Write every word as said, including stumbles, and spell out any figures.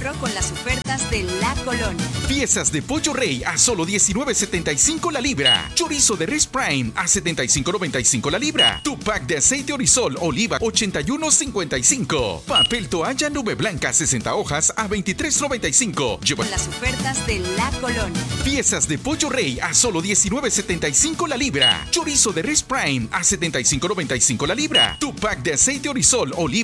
ahorro con las ofertas de La Colonia. Piezas de pollo rey a solo diecinueve setenta y cinco la libra. Chorizo de res prime a setenta y cinco noventa y cinco la libra. Tu pack de aceite Orisol oliva ochenta y uno cincuenta y cinco. Papel toalla nube blanca sesenta hojas a veintitrés noventa y cinco. Lleva Con las ofertas de La Colonia. Piezas de pollo rey a solo diecinueve setenta y cinco la libra. Chorizo de res prime a setenta y cinco noventa y cinco la libra. Tu pack de aceite Orisol oliva